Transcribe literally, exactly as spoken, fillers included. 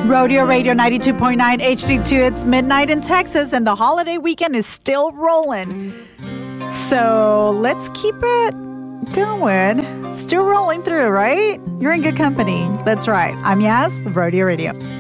Rodeo Radio ninety-two point nine H D two. It's midnight in Texas and the holiday weekend is still rolling. So let's keep it going. Still rolling through, right? You're in good company. That's right. I'm Yaz with Rodeo Radio.